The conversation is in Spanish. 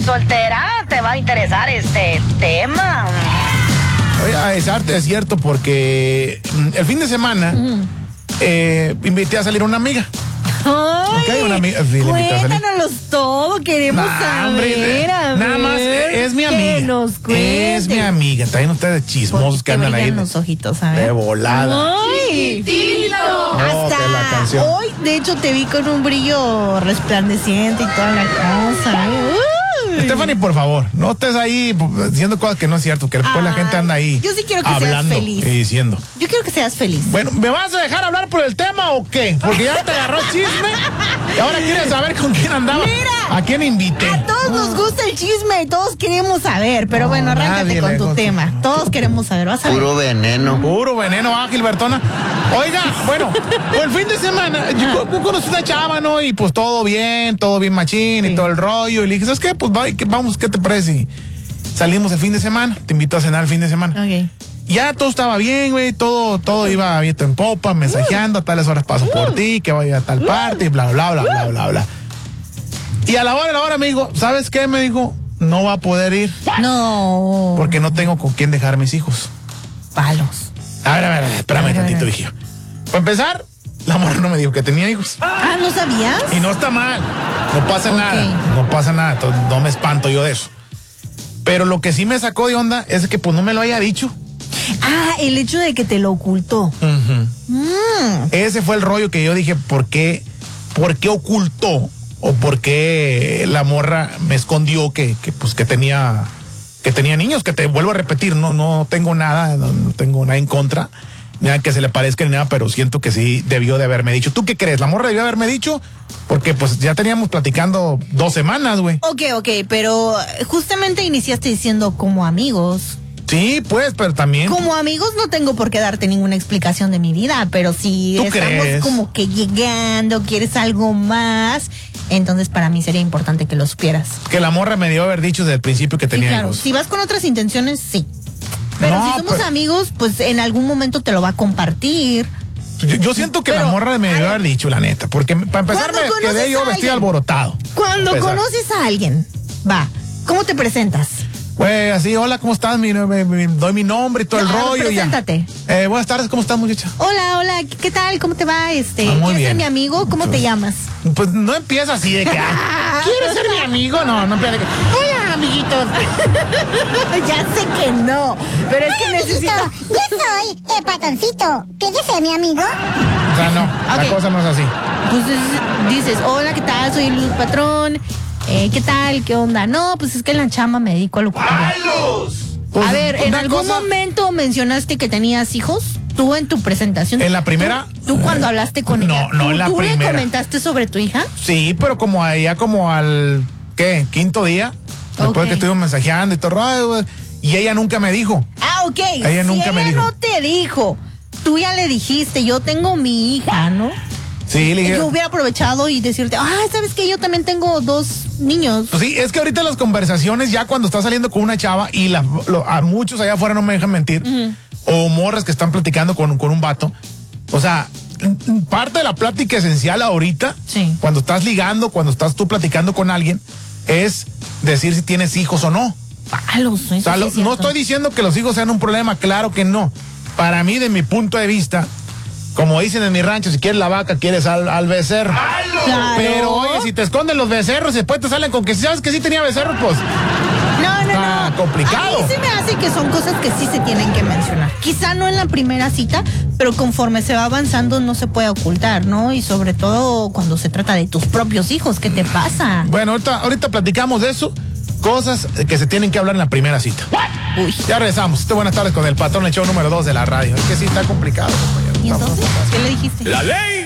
soltera, te va a interesar este tema. Oye, es cierto, porque el fin de semana invité a salir a una amiga. Ay, Okay, una amiga. Sí, cuéntanos todo, queremos saber. Nada más, es mi amiga. Que nos cuentes. Es mi amiga. También ustedes chismosos que andan ahí. Los ojitos, a ver. De volada. ¡Ay! No, Hasta que la canción. hoy, de hecho, te vi con un brillo resplandeciente y toda la cosa. Stephanie, por favor, no estés ahí diciendo cosas que no es cierto, que después la gente anda ahí. Yo sí quiero que hablando seas feliz. Y diciendo. Yo quiero que seas feliz. Bueno, ¿me vas a dejar hablar por el tema o qué? Porque ya te agarró chisme y ahora quieres saber con quién andaba. Mira, ¿a quién invité? A todos nos gusta el chisme y todos queremos saber, pero bueno, arráncate con tu tema. Todos queremos saber, vas a ver. Puro veneno. Puro veneno, Gilbertona. Oiga, bueno, pues el fin de semana yo conocí a una chava, ¿no? Y pues todo bien machín y todo el rollo. Y le dije, ¿sabes qué? Pues vamos, ¿qué te parece? Salimos el fin de semana, te invito a cenar el fin de semana. Ok. Ya todo estaba bien, güey, todo iba viento en popa, mensajeando, a tales horas paso por ti, que vaya a tal parte, y bla, bla, bla, bla, bla, bla. Y a la hora me dijo, ¿sabes qué? Me dijo, no va a poder ir. No. Porque no tengo con quién dejar a mis hijos. Palos. A ver, espérame tantito, dije. Para empezar, la morra no me dijo que tenía hijos. Ah, ¿no sabías? Y no está mal, no pasa Ok. nada, no me espanto yo de eso. Pero lo que sí me sacó de onda es que pues no me lo haya dicho. Ah, el hecho de que te lo ocultó. Ese fue el rollo que yo dije, ¿por qué ocultó? ¿O por qué la morra me escondió que tenía niños? Que te vuelvo a repetir, no tengo nada, no tengo nada en contra, nada que se le parezca ni nada, pero siento que sí debió de haberme dicho. ¿Tú qué crees? ¿La morra debió haberme dicho? Porque pues ya teníamos platicando 2 semanas, güey. Ok, pero justamente iniciaste diciendo como amigos. Sí, pues, pero también. Como amigos no tengo por qué darte ninguna explicación de mi vida, pero si ¿Tú estamos crees? como que llegando, quieres algo más, entonces para mí sería importante que lo supieras. Que la morra me dio haber dicho desde el principio que Sí, tenía claro, hijos. si vas con otras intenciones, sí. Pero No, si somos pero- amigos, pues en algún momento te lo va a compartir. Yo siento que Pero, la morra me debió haber dicho, la neta, porque para empezar ¿Cuándo me quedé conoces yo a vestido alguien? alborotado. Cuando Para empezar. conoces a alguien, va, ¿cómo te presentas? Güey, así, hola, ¿cómo estás? Me doy mi nombre y todo el Claro, rollo. preséntate. Ya. Buenas tardes, ¿cómo estás, muchacha? Hola, ¿qué tal? ¿Cómo te va? Muy ¿Quieres bien. ser mi amigo? ¿Cómo te llamas? Pues no empieza así de que, ¿quieres ser mi amigo? No empieza de que, hola, amiguitos. Ya sé que no, pero es que necesito... Yo soy el patroncito. ¿Quieres ser mi amigo? O sea, no, Ok. la cosa no es así. Entonces dices, hola, ¿qué tal? Soy Luz Patrón. ¿Qué tal? ¿Qué onda? No, pues es que en la chamba me dedico a lo que... Pues, A ver, ¿en una algún cosa- momento mencionaste que tenías hijos? ¿Tú en tu presentación? ¿En la primera? ¿Tú cuando hablaste con No, ella? no, en la ¿Tú le primera. comentaste sobre tu hija? Sí, pero como allá como al, ¿qué? 5º día. Después Ok. que estuvimos mensajeando y todo, ay, güey, y ella nunca me dijo. Ah, ok. Ella nunca me dijo. no te dijo, tú ya le dijiste, yo tengo mi hija, ¿no? Sí, le dije. Yo hubiera aprovechado y decirte, ¿sabes qué? Yo también tengo 2 niños. Pues sí, es que ahorita las conversaciones, ya cuando estás saliendo con una chava y a muchos allá afuera no me dejan mentir, o morras que están platicando con un vato, o sea, parte de la plática esencial ahorita, Sí. cuando estás ligando, cuando estás tú platicando con alguien, es decir si tienes hijos o no. Palos, eso O sea, sí es no cierto. estoy diciendo que los hijos sean un problema, claro que no. Para mí, de mi punto de vista, como dicen en mi rancho, si quieres la vaca, quieres al becerro. Claro. Pero oye, si te esconden los becerros y después te salen con que sabes que sí tenía becerros, pues No. está complicado. A mí se me hace que son cosas que sí se tienen que mencionar. Quizá no en la primera cita, pero conforme se va avanzando no se puede ocultar, ¿no? Y sobre todo cuando se trata de tus propios hijos, ¿qué te pasa? Bueno, ahorita platicamos de eso. Cosas que se tienen que hablar en la primera cita. Uy. Ya regresamos. Buenas tardes con el patrón, el show número 2 de la radio. Es que sí está complicado, compañero. ¿Y entonces? ¿Qué le dijiste? La ley